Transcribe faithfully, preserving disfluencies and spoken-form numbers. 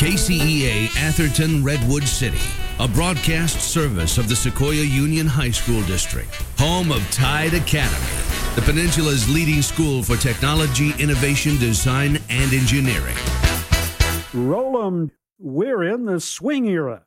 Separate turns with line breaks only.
K C E A Atherton Redwood City, a broadcast service of the Sequoia Union High School District, home of Tide Academy, the Peninsula's leading school for technology, innovation, design, and engineering.
Roll 'em. We're in the swing era.